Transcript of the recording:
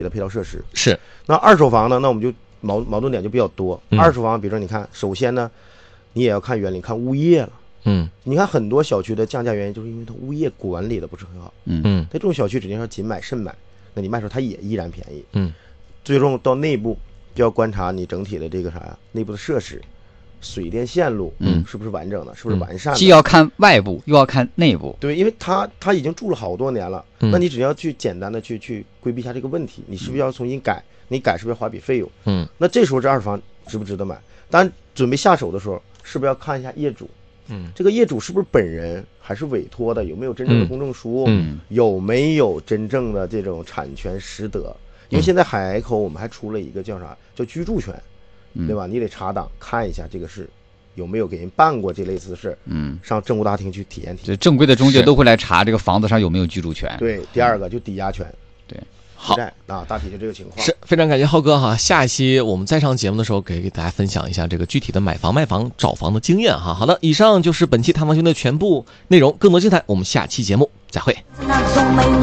的配套设施。 是。 那二手房呢，那我们就矛盾点就比较多。二手房，比如说你看，首先呢，你也要看园林，看物业了。你看很多小区的降价原因就是因为它物业管理的不是很好。它这种小区指定要紧买慎买，那你卖出它也依然便宜。最终到内部就要观察你整体的这个啥呀，内部的设施。水电线路，是不是完整的，是不是完善的？ 既要看外部，又要看内部。 对，因为他已经住了好多年了，那你只要去简单的去规避一下这个问题，你是不是要重新改？你改是不是要花笔费用？那这时候这二手房值不值得买？当然，准备下手的时候，是不是要看一下业主？这个业主是不是本人还是委托的？有没有真正的公证书？有没有真正的这种产权实得？因为现在海口我们还出了一个叫啥？叫居住权。对吧？你得查档看一下这个事有没有给人办过这类似的事。上政务大厅去体验体验。 就正规的中介都会来查这个房子上有没有居住权。 对，第二个就抵押权。 对， 好啊，大体就这个情况。 是非常感谢浩哥哈，下一期我们再上节目的时候给大家分享一下这个具体的买房、卖房、找房的经验哈。好的，以上就是本期探房君的全部内容，更多精彩我们下期节目再会。